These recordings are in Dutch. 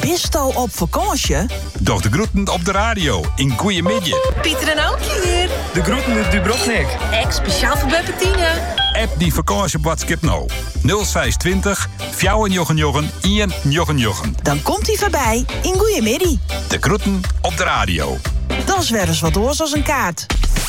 Bist al op vakantie? Doch de groeten op de radio in Goeiemiddag. Pieter en Alkje hier. De groeten uit Dubrovnik. Speciaal voor Bettine. App die vakantie op WhatsApp nou. 0620 499 Dan komt hij voorbij in Goeiemiddag. De groeten op de radio. Dat is weer eens wat oors als een kaart.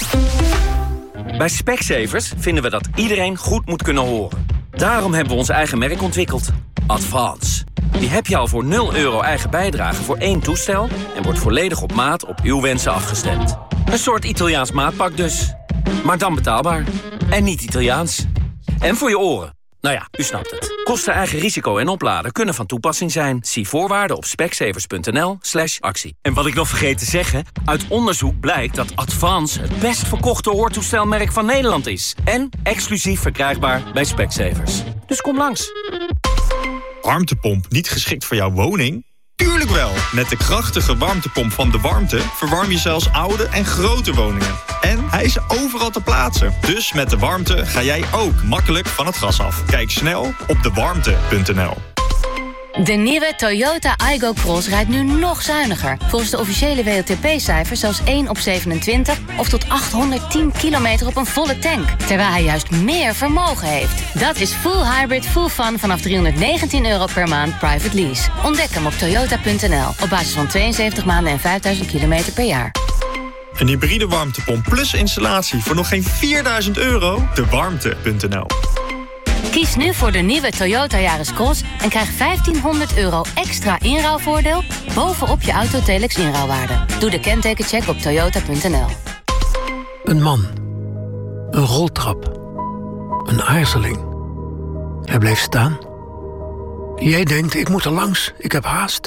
Bij Specsavers vinden we dat iedereen goed moet kunnen horen. Daarom hebben we ons eigen merk ontwikkeld. Advance. Die heb je al voor €0 eigen bijdrage voor 1 toestel... en wordt volledig op maat op uw wensen afgestemd. Een soort Italiaans maatpak dus. Maar dan betaalbaar. En niet Italiaans. En voor je oren. Nou ja, u snapt het. Kosten, eigen risico en opladen kunnen van toepassing zijn. Zie voorwaarden op specsavers.nl/actie. En wat ik nog vergeet te zeggen... uit onderzoek blijkt dat Advance het best verkochte hoortoestelmerk van Nederland is. En exclusief verkrijgbaar bij Specsavers. Dus kom langs. Warmtepomp niet geschikt voor jouw woning? Tuurlijk wel! Met de krachtige warmtepomp van De Warmte verwarm je zelfs oude en grote woningen. En hij is overal te plaatsen. Dus met De Warmte ga jij ook makkelijk van het gas af. Kijk snel op dewarmte.nl. De nieuwe Toyota Aygo Cross rijdt nu nog zuiniger. Volgens de officiële WLTP-cijfers zelfs 1 op 27... of tot 810 kilometer op een volle tank. Terwijl hij juist meer vermogen heeft. Dat is full hybrid, full fun vanaf €319 per maand private lease. Ontdek hem op toyota.nl. Op basis van 72 maanden en 5000 kilometer per jaar. Een hybride warmtepomp plus installatie voor nog geen €4.000? Dewarmte.nl. Kies nu voor de nieuwe Toyota Yaris Cross en krijg €1.500 extra inruilvoordeel bovenop je Autotelex inruilwaarde. Doe de kentekencheck op toyota.nl. Een man. Een roltrap. Een aarzeling. Hij bleef staan. Jij denkt, ik moet er langs, ik heb haast.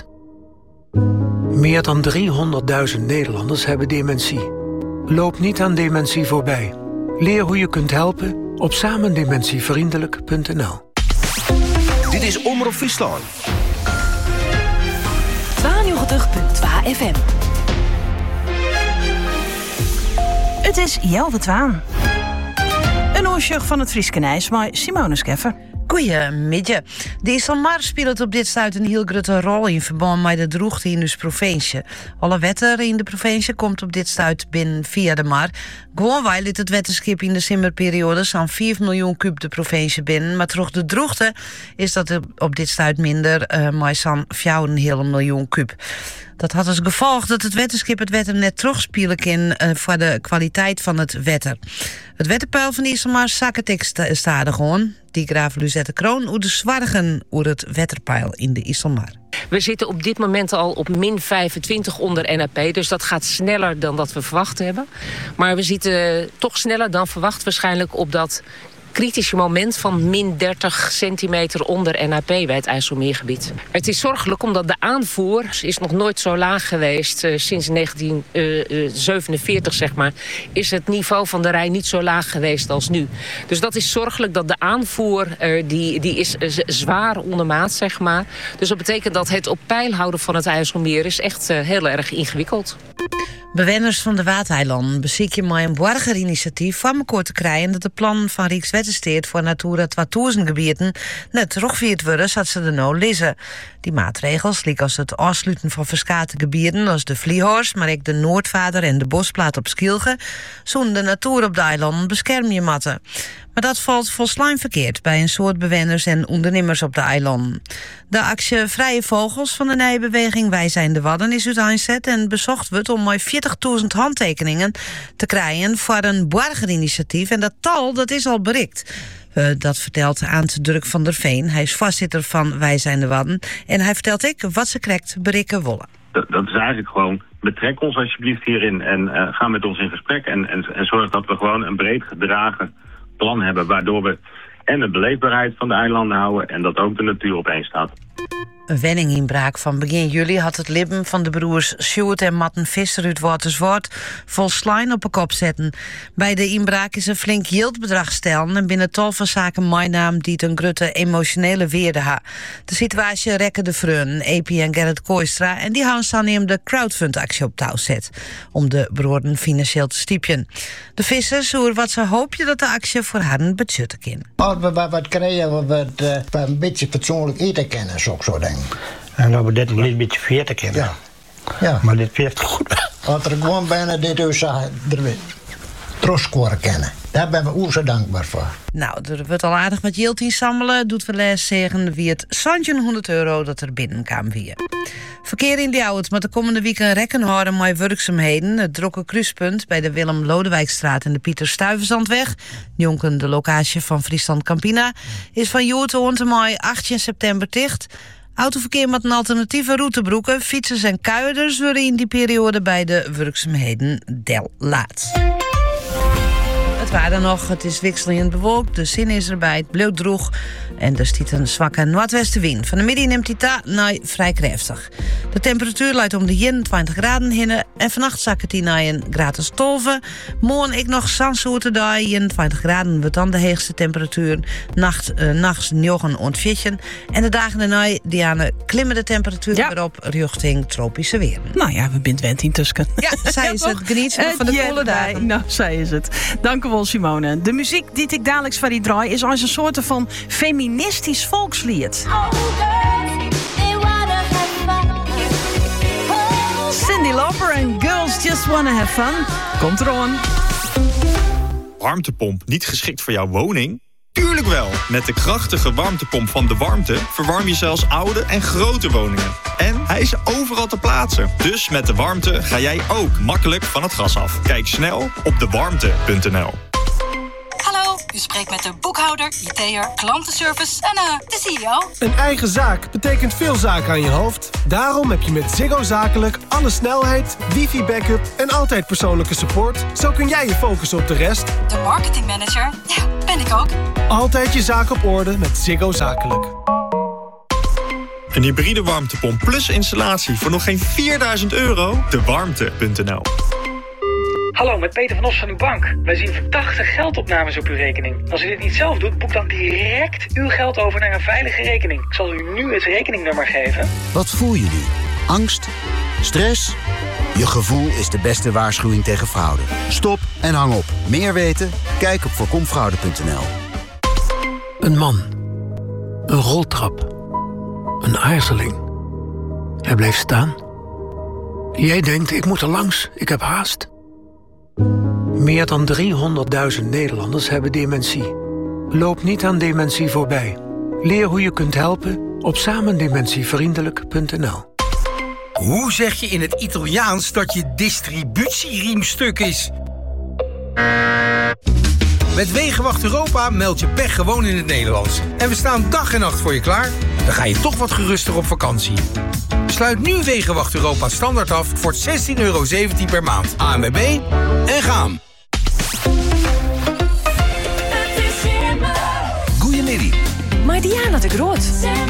Meer dan 300.000 Nederlanders hebben dementie. Loop niet aan dementie voorbij. Leer hoe je kunt helpen op samendementievriendelijk.nl. Dit is Omroep Friesland. 92.2 FM. Het is Jelve Twaan. Een oortje van het Frieske Nijs met Simone Scheffer. Goeiemiddag. De IJsselmar speelt op dit stuit een heel grote rol in verband met de droogte in de provincie. Alle wetter in de provincie komt op dit stuit binnen via de mar. Gewoon wij liet het wetterschip in de zomerperiode zo'n 5 miljoen kub de provincie binnen. Maar terug de droogte is dat op dit stuit minder, maar zo'n 4,5 miljoen kub. Dat had als gevolg dat het wetterschip het wetter net terugspelen kan voor de kwaliteit van het wetter. Het wetterpeil van de IJsselmar zakken stadig gewoon. Die graaf Luzette Kroon hoe de zwargen oer het wetterpeil in de IJsselmar. We zitten op dit moment al op -25 onder NAP. Dus dat gaat sneller dan dat we verwacht hebben. Maar we zitten toch sneller dan verwacht waarschijnlijk op dat kritische moment van -30 centimeter onder NAP bij het IJsselmeergebied. Het is zorgelijk omdat de aanvoer is nog nooit zo laag geweest. Sinds 1947 zeg maar, is het niveau van de Rijn niet zo laag geweest als nu. Dus dat is zorgelijk dat de aanvoer die is zwaar ondermaat, zeg maar. Dus dat betekent dat het op peil houden van het IJsselmeer is echt heel erg ingewikkeld. Bewoners van de Watereilanden bezieken met een burgerinitiatief van elkaar te krijgen dat de plannen van Rijkswaterstaat voor Natura 2000 gebieden net teruggevierd worden zodat ze er nou lezen. Die maatregels, like als het afsluiten van verschillende gebieden als de Vliehorst, maar ook de Noordvader en de Bosplaat op Skilge, zullen de natuur op de eilanden beschermen je matten. Maar dat valt volslijn verkeerd bij een soort bewoners en ondernemers op de eilanden. De actie Vrije Vogels van de Nijbeweging Wij zijn de Wadden is uiteenzet en bezocht wordt om maar 40.000 handtekeningen te krijgen voor een burgerinitiatief. En dat tal dat is al bereikt. Dat vertelt Aant Druk van der Veen. Hij is voorzitter van Wij zijn de Wadden. En hij vertelt wat ze correct bereiken willen. Dat is eigenlijk gewoon, betrek ons alsjeblieft hierin en ga met ons in gesprek. En zorg dat we gewoon een breed gedragen plan hebben waardoor we en de beleefbaarheid van de eilanden houden en dat ook de natuur op één staat. Een wenninginbraak van begin juli had het lippen van de broers Sjoerd en Matten Visser uit Waterswoord vol slijn op een kop zetten. Bij de inbraak is een flink jildbedrag stellen en binnen tal van zaken mijnaam die het een grote emotionele weerde ha. De situatie rekken de vreun, Epi en Gerrit Kooistra en die houden samen de crowdfund-actie op touw zet om de broeren financieel te stiepjen. De vissers hoor wat ze hoopje dat de actie voor haar een budget kan. Wat krijgen we wat een beetje fatsoenlijk eten kennen, zou ik zo denken. En dat we dit een beetje veertig kennen. Ja. Ja. Maar dit veert goed. Als er gewoon bijna dit u zag, troskoren kennen. Daar ben we ook zo dankbaar voor. Nou, er wordt al aardig wat geld inzamelen. Doet we les zeggen wie het €100 dat er binnenkwam weer. Verkeer in Ljouwert moet de komende weken rekken houden met werkzaamheden. Het drukke kruispunt bij de Willem Lodewijkstraat en de Pieter Stuyvesantweg, jonken de locatie van Friesland Campina, is van joer te mei 18 september dicht. Autoverkeer met een alternatieve route broeken. Fietsers en kuierders worden in die periode bij de werkzaamheden del laat. Het waren nog, het is wisselend bewolkt, de zon is erbij, het bleef droog en er stiet een zwakke noordwestenwind. Van de middag neemt die naar vrij krachtig. De temperatuur leidt om de 21 graden heen en vannacht zakt het naar een graad 12. Morgen ik nog zandsoorten daar, 21 graden wordt dan de hoogste temperatuur. Nachts 9 en de dagen daarna die aan klimmen de temperatuur weer op richting tropische weer. Nou ja, we bent wend in tussen. Ja, zij is het. Geniet van de koele dagen. Nou, zij is het. Dank u wel, Simone. De muziek die ik dadelijk van die draai is als een soort van feministisch volkslied. Cyndi Lauper en Girls Just Wanna Have Fun. Komt eraan. Warmtepomp niet geschikt voor jouw woning? Tuurlijk wel! Met de krachtige warmtepomp van De Warmte verwarm je zelfs oude en grote woningen. En hij is overal te plaatsen. Dus met De Warmte ga jij ook makkelijk van het gas af. Kijk snel op dewarmte.nl. Hallo, u spreekt met de boekhouder, IT'er, klantenservice en de CEO. Een eigen zaak betekent veel zaken aan je hoofd. Daarom heb je met Ziggo Zakelijk alle snelheid, wifi-backup en altijd persoonlijke support. Zo kun jij je focussen op de rest. De marketingmanager, ja, ben ik ook. Altijd je zaak op orde met Ziggo Zakelijk. Een hybride warmtepomp plus installatie voor nog geen €4.000? Dewarmte.nl. Hallo, met Peter van Os van uw bank. Wij zien verdachte geldopnames op uw rekening. Als u dit niet zelf doet, boek dan direct uw geld over naar een veilige rekening. Ik zal u nu het rekeningnummer geven. Wat voel je nu? Angst? Stress? Je gevoel is de beste waarschuwing tegen fraude. Stop en hang op. Meer weten? Kijk op voorkomfraude.nl. Een man. Een roltrap. Een aarzeling. Hij bleef staan. Jij denkt, ik moet er langs, ik heb haast. Meer dan 300.000 Nederlanders hebben dementie. Loop niet aan dementie voorbij. Leer hoe je kunt helpen op samendementievriendelijk.nl. Hoe zeg je in het Italiaans dat je distributieriem stuk is? Met Wegenwacht Europa meld je pech gewoon in het Nederlands. En we staan dag en nacht voor je klaar. Dan ga je toch wat geruster op vakantie. Sluit nu Wegenwacht Europa standaard af voor €16,17 per maand. ANWB en gaan. Maar Diana de Groot.